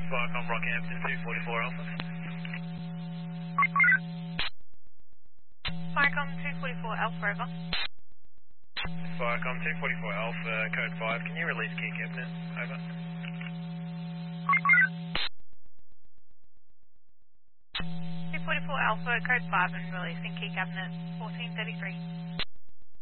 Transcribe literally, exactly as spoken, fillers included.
Viacom Rockhampton, two forty-four Alpha. Viacom two forty-four Alpha, over. Viacom two forty-four Alpha, code five, can you release key cabinet? Over. two forty-four Alpha, code five and releasing key cabinet fourteen thirty-three.